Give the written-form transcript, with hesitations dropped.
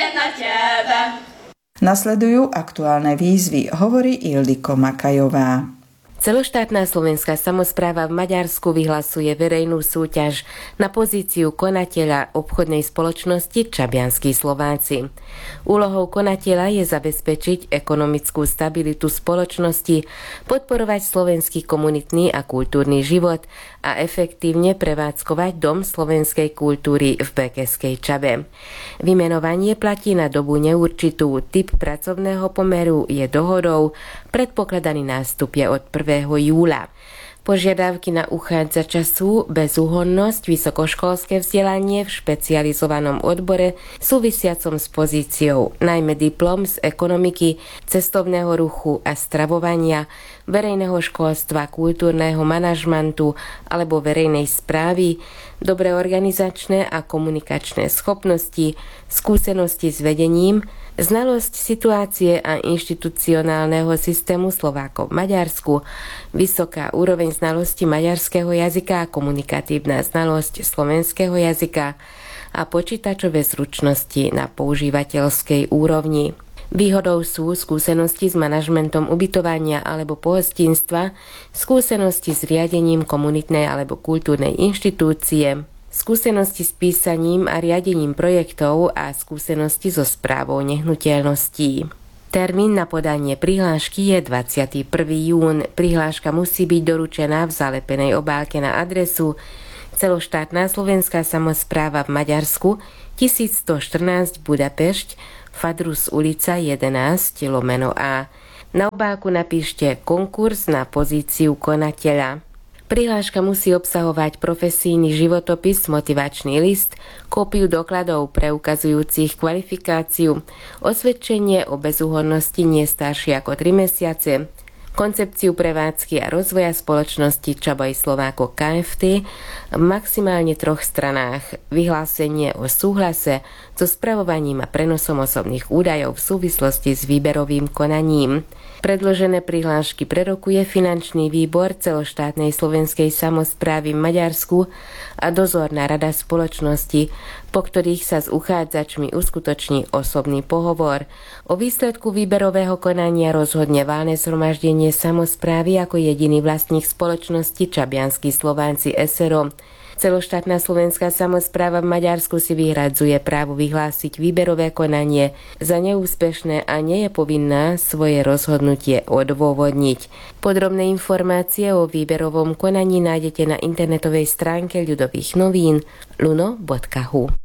na tebe. Nasledujú aktuálne výzvy, hovorí Ildiko Makajová. Celoštátna slovenská samospráva v Maďarsku vyhlasuje verejnú súťaž na pozíciu konateľa obchodnej spoločnosti Čabianski Slováci. Úlohou konateľa je zabezpečiť ekonomickú stabilitu spoločnosti, podporovať slovenský komunitný a kultúrny život a efektívne prevádzkovať Dom slovenskej kultúry v Bekeskej Čabe. Vymenovanie platí na dobu neurčitú, typ pracovného pomeru je dohodou, predpokladaný nástup je od 1. júla. Požiadavky na uchádzača sú bezúhonnosť, vysokoškolské vzdelanie v špecializovanom odbore súvisiacom s pozíciou, najmä diplom z ekonomiky, cestovného ruchu a stravovania, verejného školstva, kultúrneho manažmentu alebo verejnej správy, dobré organizačné a komunikačné schopnosti, skúsenosti s vedením, znalosť situácie a inštitucionálneho systému Slovákov v Maďarsku, vysoká úroveň znalosti maďarského jazyka a komunikatívna znalosť slovenského jazyka a počítačové zručnosti na používateľskej úrovni. Výhodou sú skúsenosti s manažmentom ubytovania alebo pohostinstva, skúsenosti s riadením komunitnej alebo kultúrnej inštitúcie, skúsenosti s písaním a riadením projektov a skúsenosti so správou nehnuteľností. Termín na podanie prihlášky je 21. jún. Prihláška musí byť doručená v zalepenej obálke na adresu Celoštátna slovenská samospráva v Maďarsku 1114 Budapešť, Fadrus ulica 11/A. Na obálku napíšte konkurs na pozíciu konateľa. Prihláška musí obsahovať profesijný životopis, motivačný list, kópiu dokladov preukazujúcich kvalifikáciu, osvedčenie o bezúhonnosti nie staršie ako 3 mesiace, koncepciu prevádzky a rozvoja spoločnosti Čaboj Slováko KFT v maximálne 3 stranách, vyhlásenie o súhlase so spravovaním a prenosom osobných údajov v súvislosti s výberovým konaním. Predložené prihlášky prerokuje finančný výbor celoštátnej slovenskej samosprávy v Maďarsku a dozorná rada spoločnosti, po ktorých sa s uchádzačmi uskutoční osobný pohovor. O výsledku výberového konania rozhodne valné zhromaždenie samosprávy ako jediný vlastník spoločnosti Čabianski Slováci s.r.o. Celoštátna slovenská samospráva v Maďarsku si vyhradzuje právo vyhlásiť výberové konanie za neúspešné a nie je povinná svoje rozhodnutie odôvodniť. Podrobné informácie o výberovom konaní nájdete na internetovej stránke Ľudových novín luno.hu.